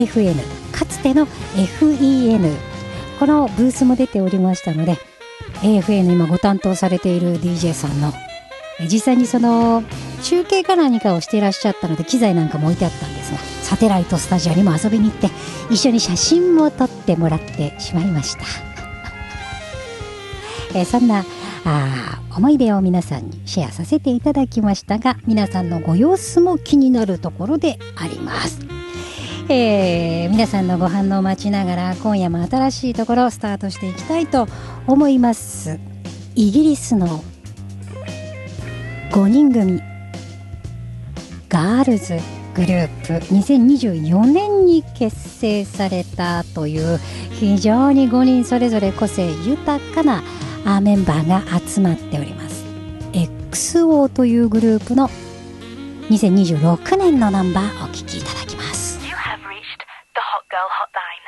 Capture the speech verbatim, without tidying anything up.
エフエヌ、かつての エフイーエヌ、 このブースも出ておりましたので、 エフエヌ 今ご担当されている ディージェー さんの実際にその中継か何かをしていらっしゃったので、機材なんかも置いてあったんですが、サテライトスタジオにも遊びに行って一緒に写真も撮ってもらってしまいました。えー、そんなあ思い出を皆さんにシェアさせていただきましたが、皆さんのご様子も気になるところであります。えー、皆さんのご反応を待ちながら、今夜も新しいところをスタートしていきたいと思います。イギリスのごにん組ガールズグループ、にせんにじゅうよねんに結成されたという非常にごにんそれぞれ個性豊かなメンバーが集まっております。 エックスオー というグループのにせんにじゅうろくねんのナンバーお聴きいただきます。 You have reached the Hot Girl Hotline.